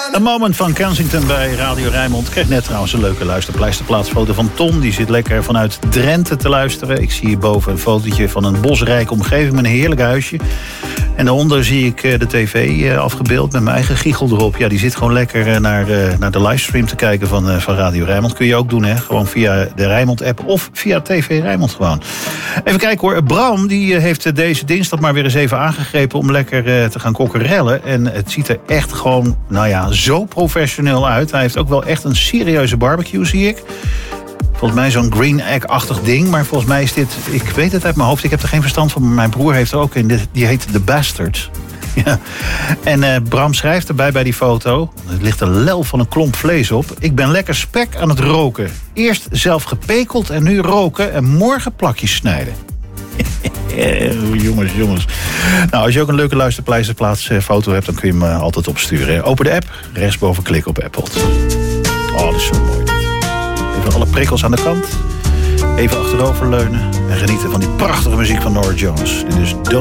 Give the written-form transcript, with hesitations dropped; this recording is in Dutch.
Een moment van Kensington bij Radio Rijnmond. Ik kreeg net trouwens een leuke luisterpleisterplaatsfoto van Tom. Die zit lekker vanuit Drenthe te luisteren. Ik zie hierboven een fotootje van een bosrijke omgeving met een heerlijk huisje. En daaronder zie ik de tv afgebeeld met mijn eigen giegel erop. Ja, die zit gewoon lekker naar de livestream te kijken van Radio Rijnmond. Kun je ook doen, hè? Gewoon via de Rijnmond-app of via TV Rijnmond gewoon. Even kijken hoor. Bram die heeft deze dinsdag maar weer eens even aangegrepen om lekker te gaan kokkerellen. En het ziet er echt gewoon, nou ja, zo professioneel uit. Hij heeft ook wel echt een serieuze barbecue, zie ik. Volgens mij zo'n green egg-achtig ding. Maar volgens mij is dit, ik weet het uit mijn hoofd, ik heb er geen verstand van. Maar mijn broer heeft er ook in. Die heet The Bastards. Ja. En Bram schrijft erbij bij die foto. Er ligt een lel van een klomp vlees op. Ik ben lekker spek aan het roken. Eerst zelf gepekeld en nu roken. En morgen plakjes snijden. Jongens. Nou, als je ook een leuke luisterpleisterplaatsfoto hebt, dan kun je me altijd opsturen. Open de app, rechtsboven klik op Apple. Oh, dat is zo mooi. Even alle prikkels aan de kant. Even achteroverleunen en genieten van die prachtige muziek van Norah Jones. Dit is